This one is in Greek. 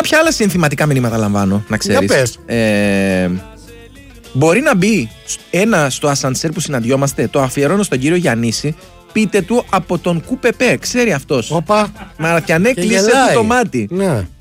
κάποια άλλα συνθηματικά μηνύματα λαμβάνω, να ξέρεις. Για πες. Μπορεί να μπει ένα στο ασανσέρ που συναντιόμαστε, το αφιερώνω στον κύριο Γιαννίση. Πείτε του από τον Κουπεπέ, ξέρει αυτός. Όπα. Μα κι αν έκλεισε το μάτι. Ναι.